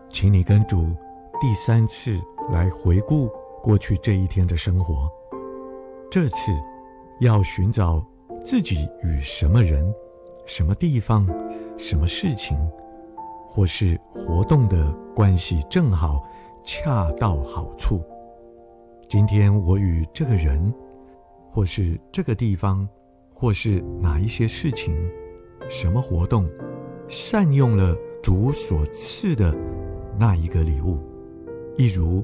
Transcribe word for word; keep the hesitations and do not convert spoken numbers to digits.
请你跟主第三次来回顾过去这一天的生活。这次要寻找自己与什么人、什么地方、什么事情，或是活动的关系正好恰到好处。今天我与这个人，或是这个地方，或是哪一些事情、什么活动，善用了主所赐的那一个礼物，一如